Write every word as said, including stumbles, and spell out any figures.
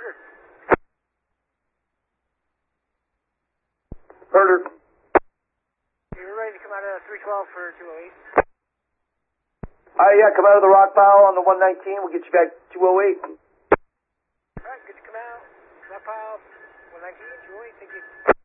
Herder. Herder. You're ready to come out of three twelve for two oh eight? Uh, yeah, come out of the rock pile on the one nineteen. We'll get you back two oh eight. Alright, good to come out. Rock pile, one nineteen, two oh eight, thank you.